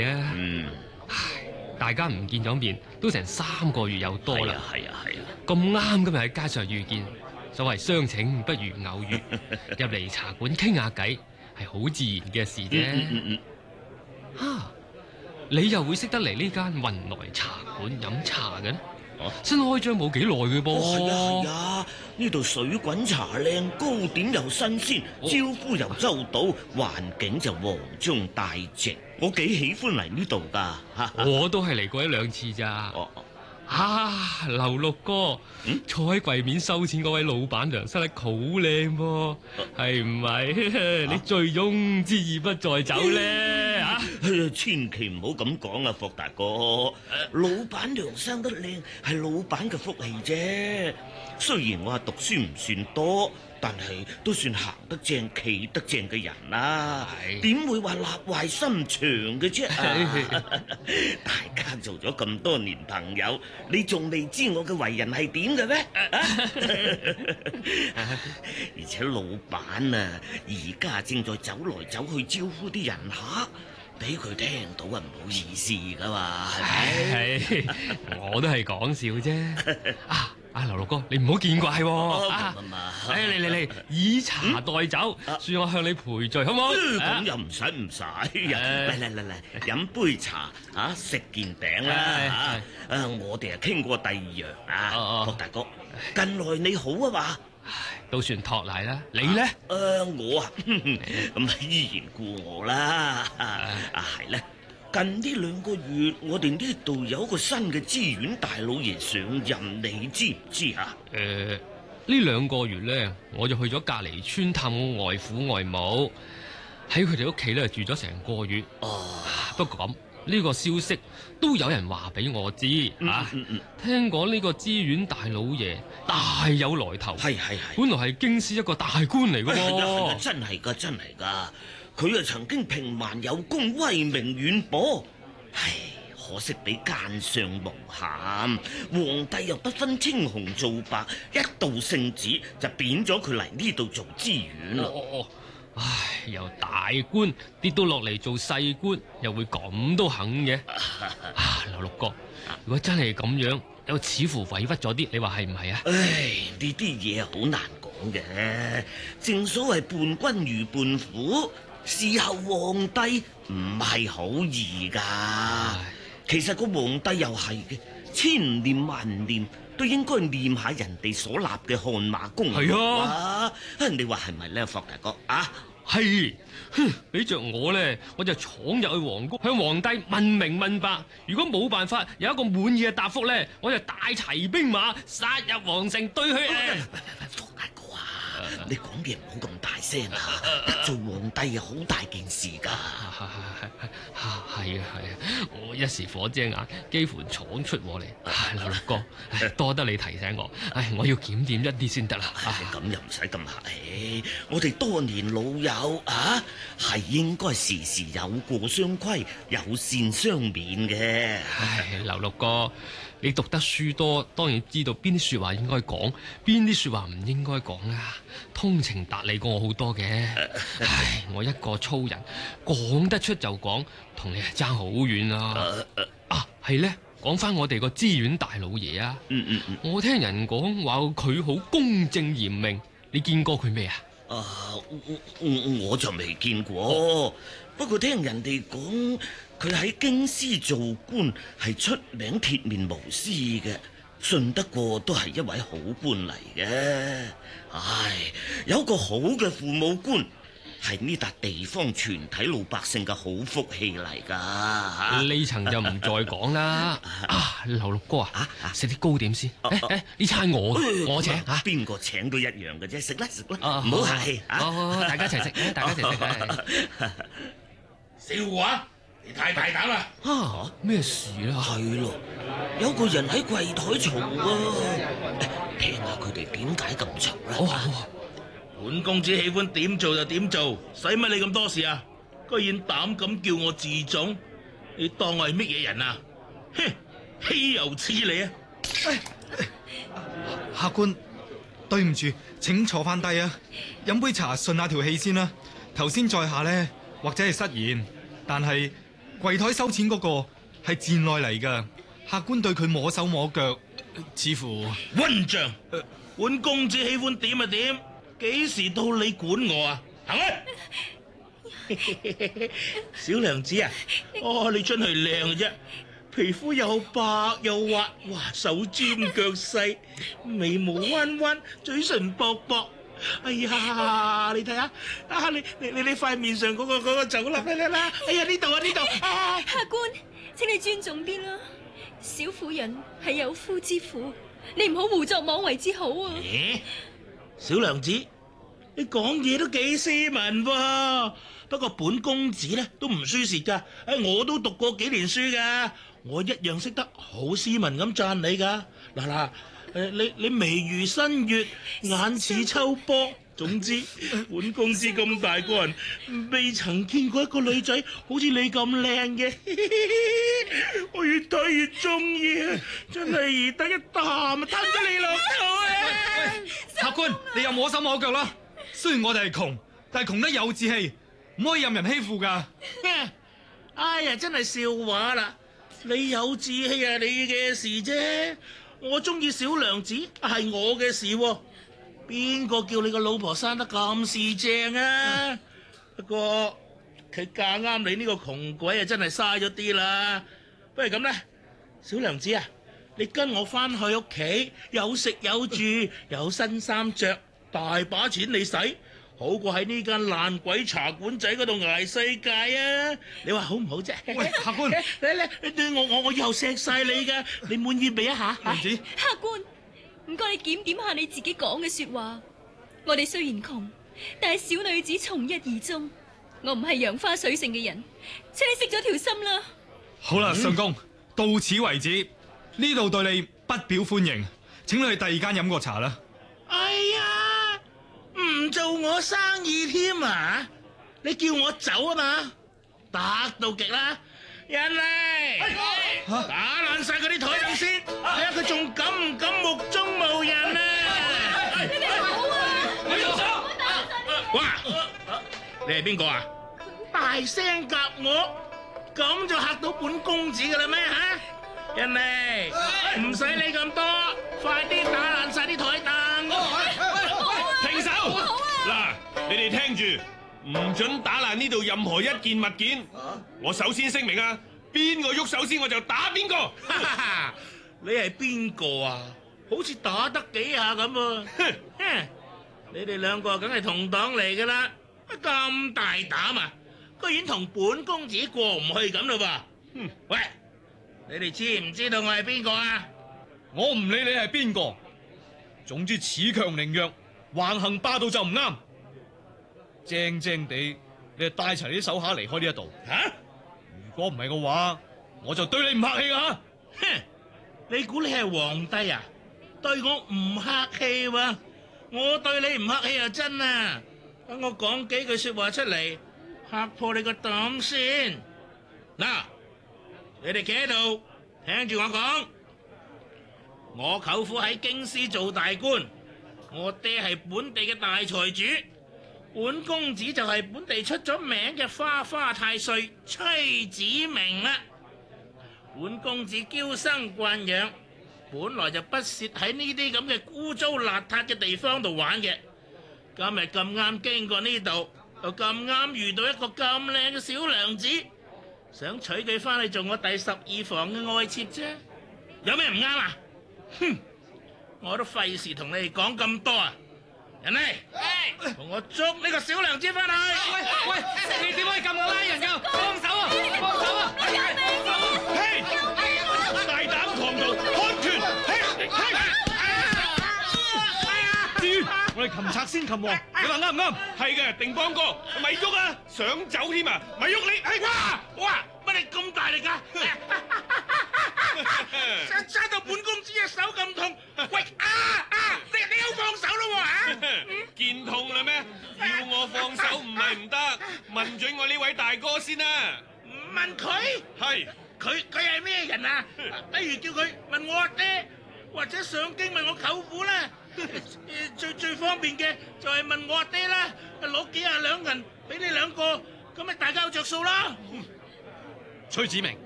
嘅。唉，大家唔見咗面都成3個月有多啦。 係啊。 咁啱今日喺街上遇見，所謂相請不如偶遇，入嚟茶館傾下偈係好自然嘅事啫。你又會識得嚟呢間雲來茶館飲茶嘅呢？新開張冇幾耐嘅噃。 係啊，呢度水滾茶靚，糕點又新鮮，招呼又周到，環境就黃中帶靜，我幾喜歡嚟呢度噶。 我都係嚟過1、2次咋。劉六哥，坐喺櫃面收錢嗰位老闆娘生得好靚噃，係唔係？你醉翁之意不在酒咧啊！ 千祈唔好咁講啊，霍大哥。老闆娘生得靚係老闆嘅福氣啫。雖然我話讀書唔算多，但係都算行得正企得正嘅人啦。點會話立壞心腸嘅啫？大家做咗咁多年朋友，你仲未知我嘅為人係點嘅咩？而且老闆啊，而家正在走來走去招呼啲人客，俾佢聽到啊唔好意思噶嘛，係咪？ 係，我都係講笑啫。劉六哥，你唔好見怪喎。嚟，以茶代酒，算我向你賠罪，好唔好？ 咁又唔使。嚟，飲杯茶啊，食件餅啦。我哋傾過第2樣啊，霍大哥，近來你好啊嘛？ 都算托賴啦。你呢？ 我啊，咁依然顧我啦。係咧。近呢2個月，我哋呢度有一個新嘅知縣大老爺上任，你知唔知啊？ 呢2個月呢，我就去咗隔離村探我外父外母，喺佢哋屋企呢住咗成個月。不過咁呢個消息都有人話俾我知啊。聽講呢個知縣大老爺大有來頭，係，本來係京師一個大官嚟噶喎。 真係噶。佢啊曾經平蠻有功，威名遠播，可惜俾奸相誣陷，皇帝又不分青紅皂白，一道聖旨就貶咗佢嚟呢度做知縣咯。 由大官跌到落嚟做細官，又會咁都肯嘅？劉六哥，如果真係咁樣，又似乎委屈咗啲，你話係唔係啊？ 呢啲嘢好難講嘅，正所謂伴君如伴虎。侍候皇帝唔係好易噶，其實個皇帝又係嘅，千念萬念都應該念下人哋所立嘅汗馬功勞啊！你話係咪咧，霍大哥啊？ 係，俾着我咧，我就闖入去皇宮，向皇帝問明問白。如果冇辦法有一個滿意嘅答覆咧，我就帶齊兵馬殺入皇城對佢。 霍大哥啊，你講嘢唔好咁大聲啊！得罪皇帝好大件事噶。 係啊，我一時火遮眼，幾乎闖出禍嚟。劉六哥，多得你提醒我，我要檢點一啲先得啦。 咁又唔使咁客氣，我哋多年老友啊，係應該時時有過相規，有善相勉嘅。 劉六哥，你讀得書多，當然知道邊啲說話應該講，邊啲說話唔應該講啦。通情達理過我好多嘅。我一個粗人，講得出就講，同你爭好遠啊。係呢，講翻我哋個知縣大老爺啊。我聽人講話佢好公正嚴明，你見過佢未啊？ 我就未見過，不過聽人哋講，佢喺京師做官係出名鐵面無私嘅，信得過都係一位好官嚟嘅。有個好嘅父母官，係呢笪地方全體老百姓嘅好福氣嚟噶。 呢層就唔再講啦。劉六哥啊，食啲糕點先。呢餐我請。 邊個請都一樣嘅啫，食啦，唔好客氣。 大家一齊食，大家一齊食。 小胡啊，你太大膽啦！ 咩事啦？ 係咯，有個人喺櫃台嘈啊，聽下佢哋點解咁嘈啦。 本公子喜歡點做就點做，使乜你咁多事啊？居然膽敢叫我自重，你當我係乜嘢人啊？哼，豈有此理啊！ 客官，對唔住，請坐翻低啊，飲杯茶順下條氣先啦。頭先在下呢，或者係失言，但係櫃台收錢嗰個係賤內嚟噶，客官對佢摸手摸腳，似乎混帳。本公子喜歡點就點，幾時到你管我啊？行開！小娘子啊，你真係靚啫，皮膚又白又滑，哇，手尖腳細，眉毛彎彎，嘴唇薄薄。哎呀，你睇下，你塊面上嗰個酒粒啦，哎呀呢度啊呢度。 客官，請你尊重啲啦，小婦人係有夫之婦，你唔好胡作妄為之好啊！ 小娘子，你講嘢都幾斯文喎，不過本公子咧都唔輸蝕噶，我都讀過幾年書噶，我一樣識得好斯文咁讚你噶。嗱，你眉如新月，眼似秋波。總之，本公子咁大個人，未曾見過一個女仔好似你咁靚嘅，我越睇越中意啊！真係易得一啖啊，吞咗你落肚啊！ 客官，你又摸手摸腳啦。雖然我哋係窮，但係窮得有志氣，唔可以任人欺負噶。 哎呀，真係笑話啦！你有志氣係你嘅事啫，我中意小娘子係我嘅事喎。邊個叫你個老婆生得咁四正啊？不過佢嫁啱你呢個窮鬼啊，真係嘥咗啲啦。不如咁啦，小娘子啊，你跟我翻去屋企，有食有住，有新衫着，大把錢你使，好過喺呢間爛鬼茶館仔嗰度捱世界啊！你話好唔好啫？ 喂，客官， 我以後錫晒你噶，你滿意未啊？吓， 娘子， 客官，唔該你檢點下你自己講嘅說話。我哋雖然窮，但係小女子從一而終。我唔係楊花水性嘅人，請你熄咗條心啦。 好啦，相公，到此為止。呢度對你不表歡迎，請你去第二間飲個茶啦。 哎呀，唔做我生意添啊！你叫我走啊嘛，得到極啦！人嚟，打爛晒佢啲台凳先，睇下佢仲敢唔敢目中無人啊！ 你哋好啊！ 哇！你係邊個啊？大聲夾我，咁就嚇到本公子噶啦咩吓？人嚟，唔使理咁多，快啲打爛晒啲台凳！ 停手！嗱，你哋聽住，唔准打爛呢度任何一件物件。我首先聲明啊，邊個喐手先我就打邊個。 你係邊個啊？好似打得幾下咁喎。哼！你哋兩個梗係同黨嚟噶啦，乜咁大膽啊？居然同本公子過唔去咁咯噃？喂，你哋知唔知道我係邊個啊？ 我唔理你係邊個，總之恃強凌弱、橫行霸道就唔啱。正正地，你就帶齊你啲手下離開呢一度。 吓！ 如果唔係嘅話，我就對你唔客氣啊！ 哼！你估你係皇帝啊？對我唔客氣喎？我對你唔客氣啊，真啊！等我講幾句說話出嚟，嚇破你個膽先。嗱，你哋企喺度聽住我講。我舅父喺京師做大官，我爹係本地嘅大財主，本公子就係本地出咗名嘅花花太歲崔子明啦。本公子嬌生慣養，本來就不屑喺呢啲咁嘅污糟邋遢嘅地方度玩嘅。今日咁啱經過呢度，又咁啱遇到一個咁靚嘅小娘子，想娶佢翻去做我第12房嘅愛妾啫。有咩唔啱啊？哼！我都費事同你哋講咁多啊！人嚟，同我捉呢個小娘子翻去。 喂，你點可以咁拉人噶？幫手啊！幫手啊！ 嘿！大膽狂徒，看拳！ 至於我哋擒賊先擒王，你話啱唔啱？ 係嘅，定邦哥，咪喐啊！想走添啊！咪喐你！ 哇！乜你咁大力噶？揸到本公子嘅手咁痛，喂你好放手咯喎！ 見痛啦咩？要我放手唔係唔得，問准我呢位大哥先啦。 問佢？ 係佢係咩人啊？不如叫佢問我阿爹，或者上京問我舅父啦。最方便嘅就係問我阿爹啦，攞幾廿兩銀俾你兩個，咁咪大家有着數啦。 崔子明，